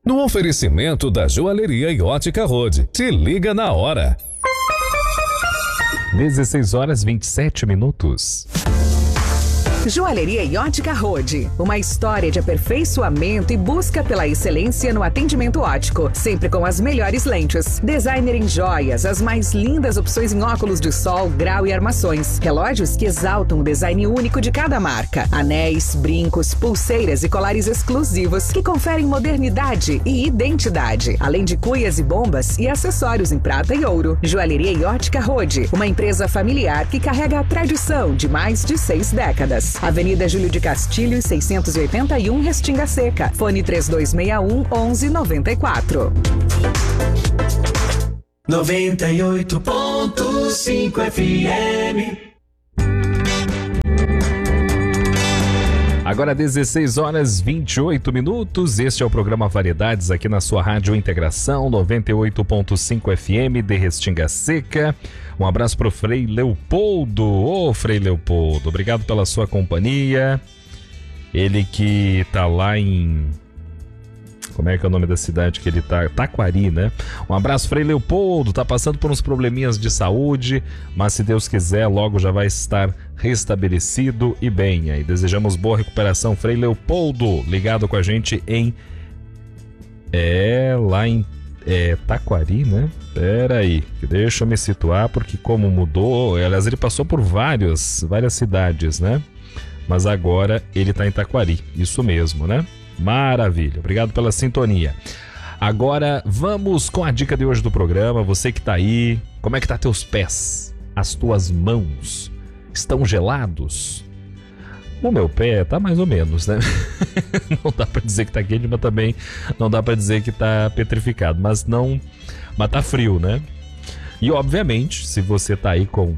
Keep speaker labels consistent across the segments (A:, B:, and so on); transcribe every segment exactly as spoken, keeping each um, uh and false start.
A: No oferecimento da Joalheria e Ótica Road. Te liga na hora.
B: dezesseis horas e vinte e sete minutos.
C: Joalheria e Ótica Road, uma história de aperfeiçoamento e busca pela excelência no atendimento óptico, sempre com as melhores lentes. Designer em joias, as mais lindas opções em óculos de sol, grau e armações. Relógios que exaltam o design único de cada marca. Anéis, brincos, pulseiras e colares exclusivos que conferem modernidade e identidade. Além de cuias e bombas e acessórios em prata e ouro. Joalheria e Ótica Road, uma empresa familiar que carrega a tradição de mais de seis décadas. Avenida Júlio de Castilho, seiscentos e oitenta e um, Restinga Seca. Fone três dois seis um, onze noventa e quatro.
D: noventa e oito ponto cinco F M.
B: Agora dezesseis horas e vinte e oito minutos, este é o programa Variedades aqui na sua Rádio Integração noventa e oito ponto cinco F M de Restinga Seca. Um abraço pro Frei Leopoldo. Ô, Frei Leopoldo, obrigado pela sua companhia. Ele que tá lá em... Como é que é o nome da cidade que ele tá? Taquari, né? Um abraço, Frei Leopoldo. Tá passando por uns probleminhas de saúde, mas se Deus quiser, logo já vai estar restabelecido e bem. Aí desejamos boa recuperação, Frei Leopoldo. Ligado com a gente em... É, lá em é, Taquari, né? Pera aí, deixa eu me situar, porque como mudou... Aliás, ele passou por vários, várias cidades, né? Mas agora ele tá em Taquari, isso mesmo, né? Maravilha, obrigado pela sintonia. Agora vamos com a dica de hoje do programa. Você que tá aí, como é que tá teus pés? As tuas mãos estão gelados? O meu pé tá mais ou menos, né? Não dá pra dizer que tá quente, mas também não dá pra dizer que tá petrificado. Mas não, mas tá frio, né? E obviamente, se você tá aí com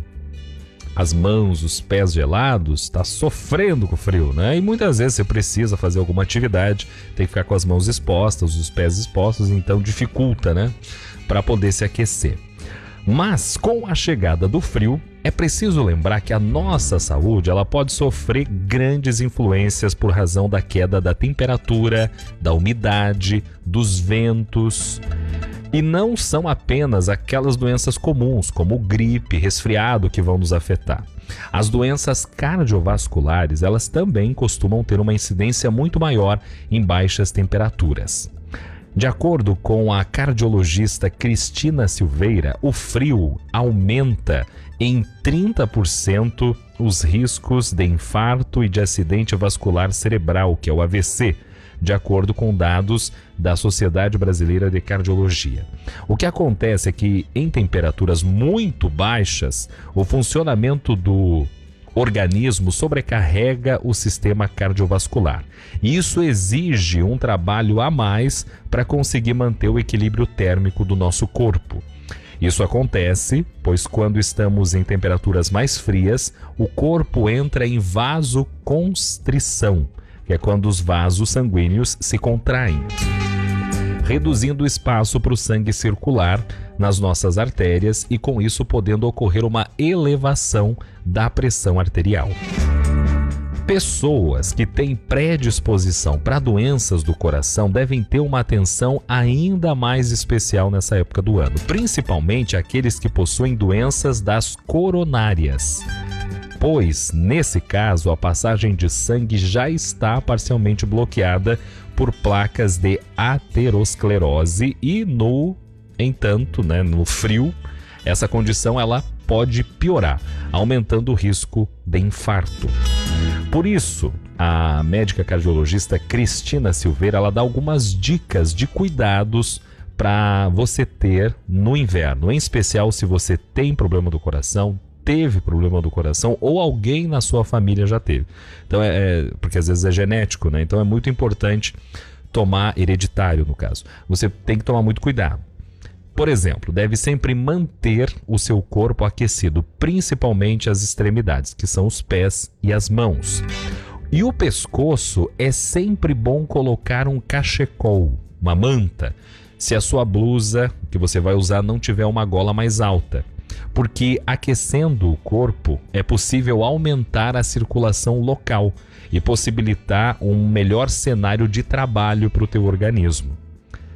B: as mãos, os pés gelados, está sofrendo com o frio, né? E muitas vezes você precisa fazer alguma atividade, tem que ficar com as mãos expostas, os pés expostos, então dificulta, né? Para poder se aquecer. Mas com a chegada do frio, é preciso lembrar que a nossa saúde ela pode sofrer grandes influências por razão da queda da temperatura, da umidade, dos ventos. E não são apenas aquelas doenças comuns, como gripe, resfriado, que vão nos afetar. As doenças cardiovasculares, elas também costumam ter uma incidência muito maior em baixas temperaturas. De acordo com a cardiologista Cristina Silveira, o frio aumenta em trinta por cento os riscos de infarto e de acidente vascular cerebral, que é o A V C, de acordo com dados da Sociedade Brasileira de Cardiologia. O que acontece é que em temperaturas muito baixas, o funcionamento do organismo sobrecarrega o sistema cardiovascular. E isso exige um trabalho a mais para conseguir manter o equilíbrio térmico do nosso corpo. Isso acontece, pois quando estamos em temperaturas mais frias, o corpo entra em vasoconstrição, que é quando os vasos sanguíneos se contraem, reduzindo o espaço para o sangue circular nas nossas artérias e com isso podendo ocorrer uma elevação da pressão arterial. Pessoas que têm predisposição para doenças do coração devem ter uma atenção ainda mais especial nessa época do ano, principalmente aqueles que possuem doenças das coronárias, pois, nesse caso, a passagem de sangue já está parcialmente bloqueada por placas de aterosclerose e, no entanto, né, no frio, essa condição ela pode piorar, aumentando o risco de infarto. Por isso, a médica cardiologista Cristina Silveira ela dá algumas dicas de cuidados para você ter no inverno, em especial se você tem problema do coração, teve problema do coração ou alguém na sua família já teve. Então é, é porque às vezes é genético, né? Então é muito importante tomar, hereditário no caso. Você tem que tomar muito cuidado. Por exemplo, deve sempre manter o seu corpo aquecido, principalmente as extremidades, que são os pés e as mãos. E o pescoço é sempre bom colocar um cachecol, uma manta, se a sua blusa que você vai usar não tiver uma gola mais alta. Porque aquecendo o corpo é possível aumentar a circulação local e possibilitar um melhor cenário de trabalho para o teu organismo.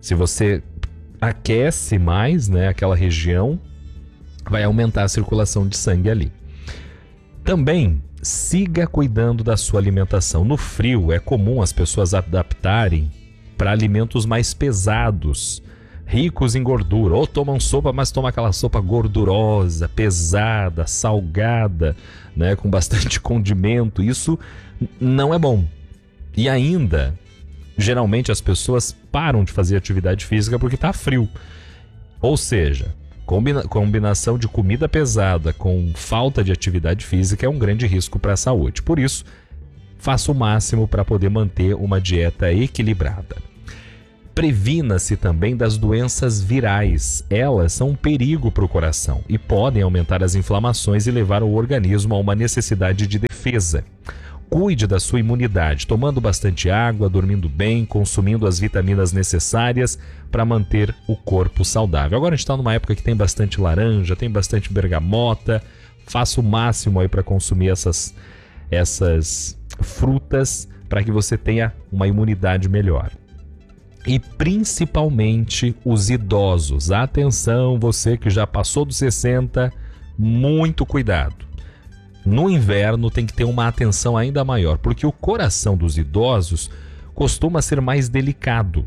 B: Se você aquece mais, né, aquela região, vai aumentar a circulação de sangue ali. Também siga cuidando da sua alimentação. No frio é comum as pessoas adaptarem para alimentos mais pesados, ricos em gordura. Ou tomam sopa, mas tomam aquela sopa gordurosa, pesada, salgada, né, com bastante condimento. Isso não é bom. E ainda, geralmente as pessoas param de fazer atividade física porque está frio. Ou seja, combina- combinação de comida pesada com falta de atividade física é um grande risco para a saúde. Por isso, faça o máximo para poder manter uma dieta equilibrada. Previna-se também das doenças virais. Elas são um perigo para o coração e podem aumentar as inflamações e levar o organismo a uma necessidade de defesa. Cuide da sua imunidade, tomando bastante água, dormindo bem, consumindo as vitaminas necessárias para manter o corpo saudável. Agora a gente está numa época que tem bastante laranja, tem bastante bergamota. Faça o máximo aí para consumir essas, essas frutas para que você tenha uma imunidade melhor. E principalmente os idosos. Atenção, você que já passou dos sessenta, muito cuidado. No inverno tem que ter uma atenção ainda maior, porque o coração dos idosos costuma ser mais delicado.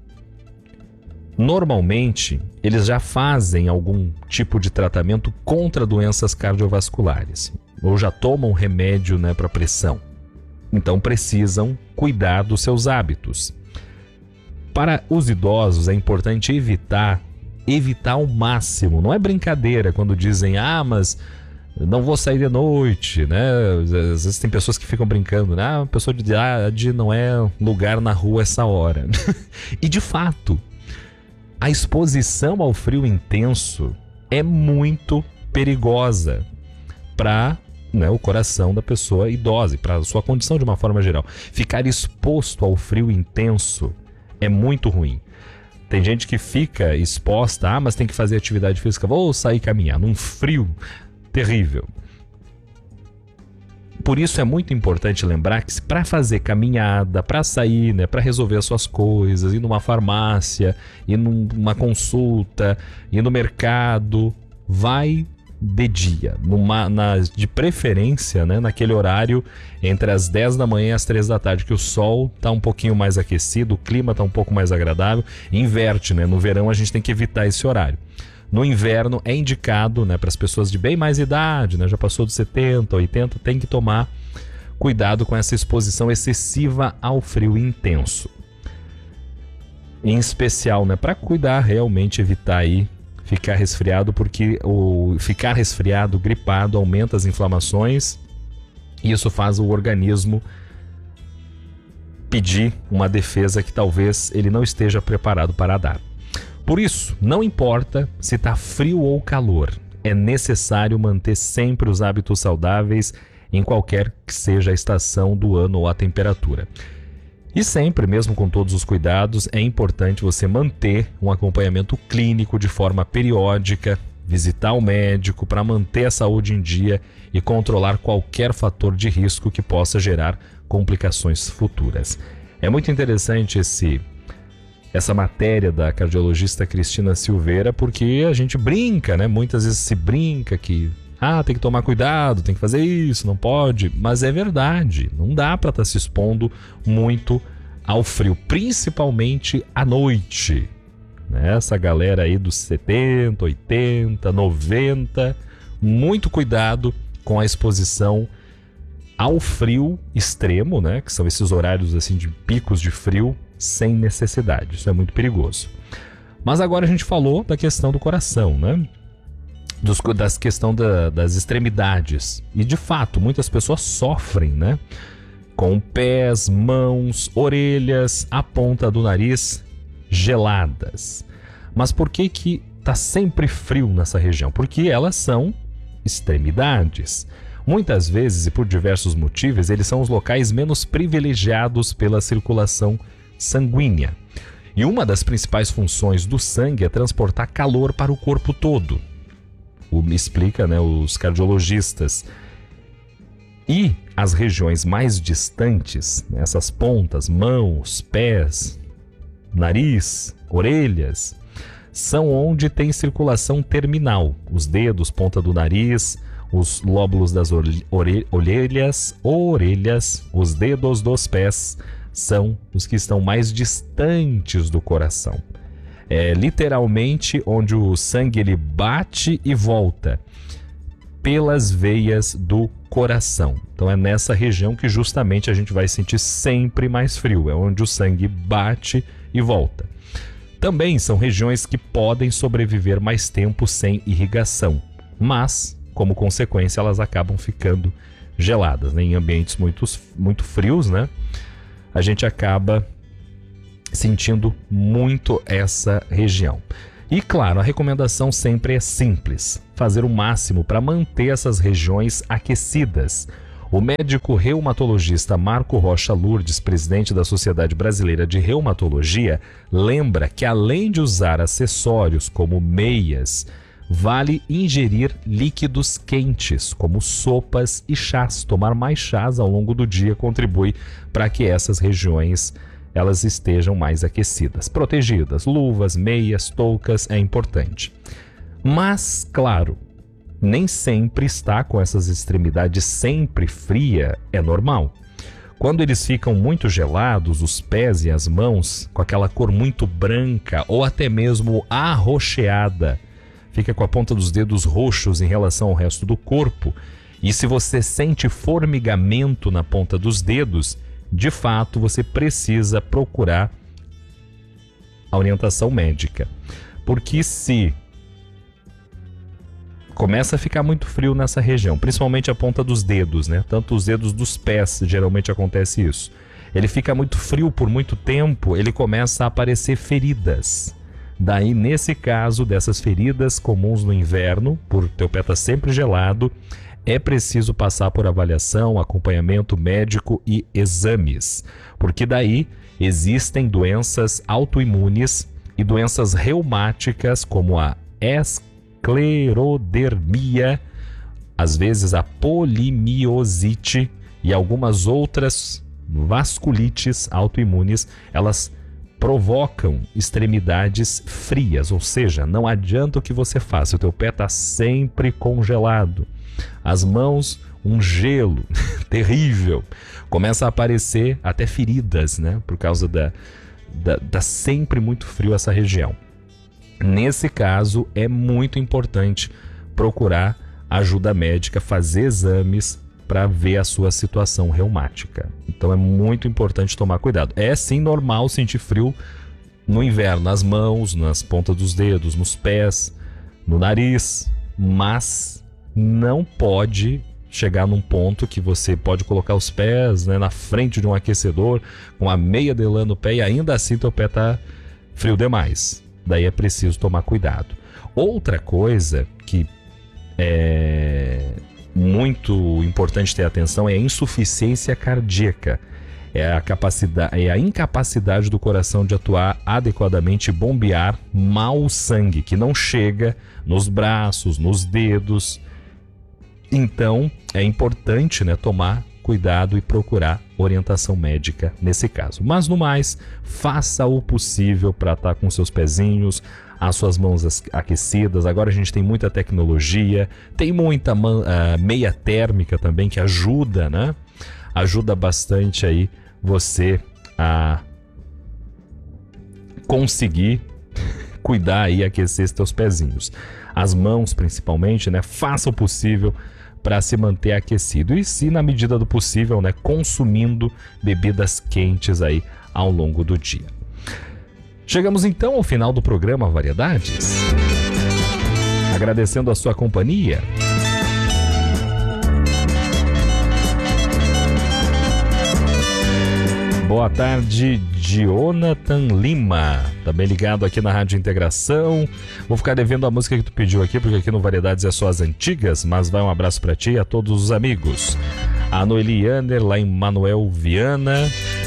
B: Normalmente, eles já fazem algum tipo de tratamento contra doenças cardiovasculares, ou já tomam remédio, né, para pressão. Então precisam cuidar dos seus hábitos. Para os idosos é importante evitar, evitar ao máximo. Não é brincadeira quando dizem, ah, mas não vou sair de noite, né? Às vezes tem pessoas que ficam brincando, né? Ah, a pessoa de idade não é lugar na rua essa hora. E de fato, a exposição ao frio intenso é muito perigosa para, né, o coração da pessoa idosa e para a sua condição de uma forma geral. Ficar exposto ao frio intenso é muito ruim. Tem gente que fica exposta, ah, mas tem que fazer atividade física, vou sair caminhar num frio terrível. Por isso é muito importante lembrar que para fazer caminhada, para sair, né, para resolver as suas coisas, ir numa farmácia, ir numa consulta, ir no mercado, vai de dia, numa, na, de preferência, né, naquele horário entre as dez da manhã e as três da tarde, que o sol está um pouquinho mais aquecido, o clima está um pouco mais agradável. Inverte, né? No verão a gente tem que evitar esse horário. No inverno é indicado, né, para as pessoas de bem mais idade, né, já passou dos setenta, oitenta, tem que tomar cuidado com essa exposição excessiva ao frio intenso. Em especial, né, para cuidar, realmente evitar aí ficar resfriado, porque o ficar resfriado, gripado, aumenta as inflamações e isso faz o organismo pedir uma defesa que talvez ele não esteja preparado para dar. Por isso, não importa se está frio ou calor, é necessário manter sempre os hábitos saudáveis em qualquer que seja a estação do ano ou a temperatura. E sempre, mesmo com todos os cuidados, é importante você manter um acompanhamento clínico de forma periódica, visitar o médico para manter a saúde em dia e controlar qualquer fator de risco que possa gerar complicações futuras. É muito interessante esse, essa matéria da cardiologista Cristina Silveira, porque a gente brinca, né? Muitas vezes se brinca que ah, tem que tomar cuidado, tem que fazer isso, não pode. Mas é verdade, não dá para estar tá se expondo muito ao frio, principalmente à noite. Né? Essa galera aí dos setenta, oitenta, noventa, muito cuidado com a exposição ao frio extremo, né? Que são esses horários assim de picos de frio sem necessidade. Isso é muito perigoso. Mas agora a gente falou da questão do coração, né? Dos, das questão da, das extremidades. E de fato, muitas pessoas sofrem, né? Com pés, mãos, orelhas, a ponta do nariz geladas. Mas por que que tá sempre frio nessa região? Porque elas são extremidades. Muitas vezes, e por diversos motivos, eles são os locais menos privilegiados pela circulação sanguínea. E uma das principais funções do sangue é transportar calor para o corpo todo. O, me explica, né, os cardiologistas. E as regiões mais distantes, né, essas pontas, mãos, pés, nariz, orelhas, são onde tem circulação terminal. Os dedos, ponta do nariz, os lóbulos das orelhas, orelhas, orelhas, os dedos dos pés são os que estão mais distantes do coração. É literalmente onde o sangue ele bate e volta pelas veias do coração. Então é nessa região que justamente a gente vai sentir sempre mais frio, é onde o sangue bate e volta. Também são regiões que podem sobreviver mais tempo sem irrigação, mas, como consequência, elas acabam ficando geladas, né? Em ambientes muito, muito frios, né? A gente acaba sentindo muito essa região. E claro, a recomendação sempre é simples: fazer o máximo para manter essas regiões aquecidas. O médico reumatologista Marco Rocha Lourdes, presidente da Sociedade Brasileira de Reumatologia, lembra que além de usar acessórios como meias, vale ingerir líquidos quentes, como sopas e chás. Tomar mais chás ao longo do dia contribui para que essas regiões elas estejam mais aquecidas, protegidas. Luvas, meias, toucas é importante. Mas, claro, nem sempre estar com essas extremidades sempre fria é normal. Quando eles ficam muito gelados, os pés e as mãos, com aquela cor muito branca ou até mesmo arroxeada, fica com a ponta dos dedos roxos em relação ao resto do corpo, e se você sente formigamento na ponta dos dedos, de fato, você precisa procurar a orientação médica. Porque se começa a ficar muito frio nessa região, principalmente a ponta dos dedos, né? Tanto os dedos dos pés, geralmente acontece isso. Ele fica muito frio por muito tempo, ele começa a aparecer feridas. Daí, nesse caso, dessas feridas comuns no inverno, por teu pé estar sempre gelado, é preciso passar por avaliação, acompanhamento médico e exames, porque daí existem doenças autoimunes e doenças reumáticas como a esclerodermia, às vezes a polimiosite e algumas outras vasculites autoimunes. Elas provocam extremidades frias, ou seja, não adianta o que você faça, o teu pé está sempre congelado. As mãos, um gelo terrível. Começa a aparecer até feridas, né? Por causa da, da, da sempre muito frio essa região. Nesse caso, é muito importante procurar ajuda médica, fazer exames para ver a sua situação reumática. Então é muito importante tomar cuidado. É sim normal sentir frio no inverno, nas mãos, nas pontas dos dedos, nos pés, no nariz, mas não pode chegar num ponto que você pode colocar os pés, né, na frente de um aquecedor, com a meia de lã no pé, e ainda assim teu pé tá frio demais. Daí é preciso tomar cuidado. Outra coisa que é muito importante ter atenção é a insuficiência cardíaca. É a, capacidade, é a incapacidade do coração de atuar adequadamente e bombear mal o sangue, que não chega nos braços, nos dedos. Então, é importante, né, tomar cuidado e procurar orientação médica nesse caso. Mas, no mais, faça o possível para estar com seus pezinhos, as suas mãos aquecidas. Agora a gente tem muita tecnologia, tem muita uh, meia térmica também que ajuda, né? Ajuda bastante aí você a conseguir cuidar e aquecer seus pezinhos. As mãos, principalmente, né? Faça o possível para se manter aquecido e, se na medida do possível, né, consumindo bebidas quentes aí ao longo do dia. Chegamos então ao final do programa Variedades, agradecendo a sua companhia. Boa tarde, Jonathan Lima, também ligado aqui na Rádio Integração. Vou ficar devendo a música que tu pediu aqui, porque aqui no Variedades é só as antigas, mas vai um abraço para ti e a todos os amigos. A Noeli Yander, lá em Manuel Viana.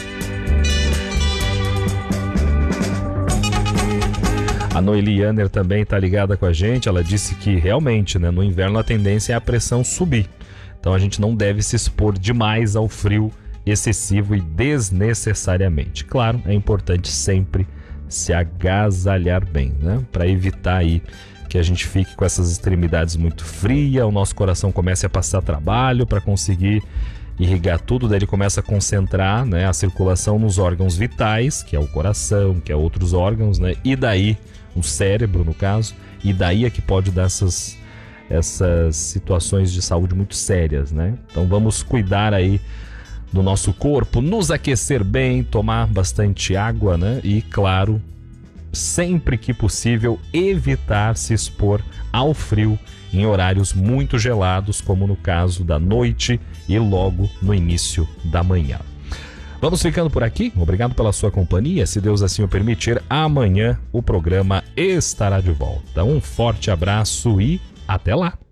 B: A Noeli Yander também está ligada com a gente. Ela disse que realmente, né, no inverno a tendência é a pressão subir. Então a gente não deve se expor demais ao frio excessivo e desnecessariamente. Claro, é importante sempre se agasalhar bem, né? Para evitar aí que a gente fique com essas extremidades muito frias, o nosso coração comece a passar trabalho para conseguir irrigar tudo, daí ele começa a concentrar, né, a circulação nos órgãos vitais, que é o coração, que é outros órgãos, né? E daí o cérebro, no caso, e daí é que pode dar essas, essas situações de saúde muito sérias, né? Então vamos cuidar aí do nosso corpo, nos aquecer bem, tomar bastante água, né? E claro, sempre que possível, evitar se expor ao frio em horários muito gelados, como no caso da noite e logo no início da manhã. Vamos ficando por aqui. Obrigado pela sua companhia. Se Deus assim o permitir, amanhã o programa estará de volta. Um forte abraço e até lá!